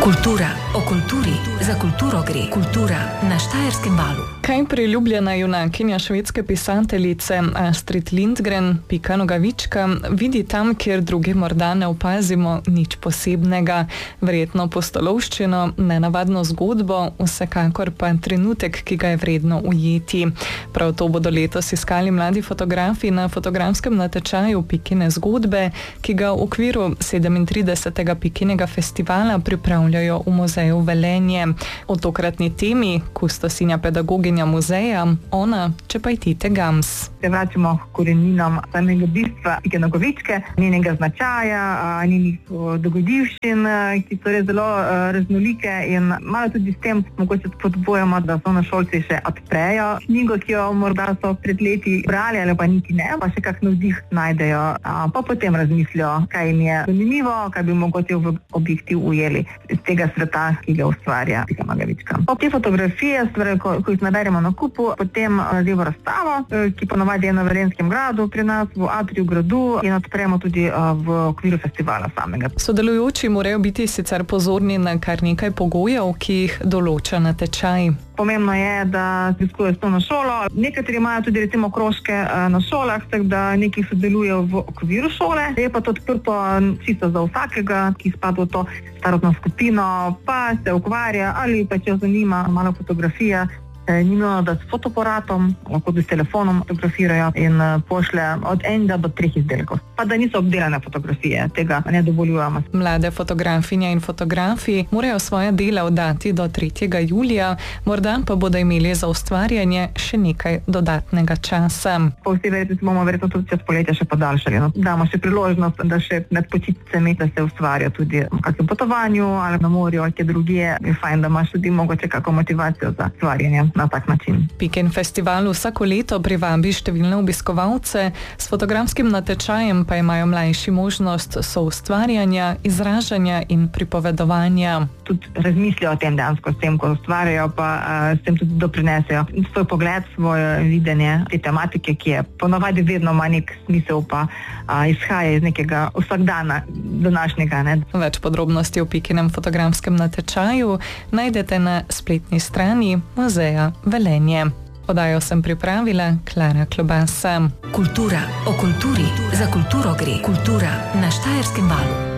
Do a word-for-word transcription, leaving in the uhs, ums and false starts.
Kultura, o kulturi, za kulturo gre. Kultura na Štajerskem valu. Kaj priljubljena junakinja švedske pisateljice Astrid Lindgren, Pika Nogavička, vidi tam, kjer drugi morda ne opazimo nič posebnega, verjetno pustolovščino, nenavadno zgodbo, vsekakor pa trenutek, ki ga je vredno ujeti. Prav to bodo letos iskali mladi fotografi na fotografskem natečaju Pikine zgodbe, ki ga v okviru sedemintridesetega Pikinega festivala pripravljajo v muzeju Velenje. O tokratni temi kustosinja pedagoginja muzeja, ona Čepajtite Gams. Se vračamo k koreninam samega bistva Pike Nogavičke, njenega značaja, njenih dogodivščin, ki so res zelo raznolike in malo tudi s tem mogoče spodbujamo, da osnovnošolci še odprejo knjigo, ki jo morda so pred leti brali ali pa niti ne, pa še kak navdih najdejo, pa potem razmislijo, kaj jim je zanimivo, kaj bi mogoče v objektiv ujeli iz tega sveta, ki ga ustvarja Pika Nogavička. Po te fotografije, ko, ko jih naberemo na kupu, potem naredimo razstavo, ki ponovadi je na Velenskem gradu pri nas, v atriju gradu, in odpremo tudi v okviru festivala samega. Sodelujoči morajo biti sicer pozorni na kar nekaj pogojev, ki jih določa natečaj. Pomembno je, da obiskujejo osnovno šolo. Nekateri imajo tudi recimo krožke na šolah, tako da neki sodelujejo v okviru šole. Je pa to odprto čisto za vsakega, ki spada v to starostno skupino, pa se ukvarja ali pa če zanima malo fotografija, ni nujno, da s fotoaparatom, lahko tudi s telefonom fotografirajo in pošlje od enega do treh izdelkov. Pa da niso obdelane fotografije, tega ne dovoljujemo. Mlade fotografinje in fotografi morajo svoje dela oddati do tretjega julija, morda pa bodo imeli za ustvarjanje še nekaj dodatnega časa. Po vsej verjetnosti bomo verjetno tudi čez poletje še podaljšali. No? Damo še priložnost, da še med počitnicami, da se ustvarja tudi v kakšnem potovanju ali na morju ali kje drugje. Je fajn, da imaš tudi mogoče kako motivacijo za ustvarjanje na tak način. Pikin festival vsako leto privabi številne obiskovalce, s fotografskim natečajem pa imajo mlajši možnost soustvarjanja, izražanja in pripovedovanja. Tudi razmislijo o tem dejansko, s tem, ko ustvarjajo, pa uh, s tem tudi doprinesejo svoj pogled, svoje videnje te tematike, ki je ponovadi vedno ima nek smisel, pa uh, izhaja iz nekega vsakdana današnjega. Ne? Več podrobnosti o Pikinem fotografskem natečaju najdete na spletni strani muzeja Velenje. Podajo sem pripravila Klara Klobasa. Kultura, o kulturi, za kulturo gre. Kultura na Štajerskem valu.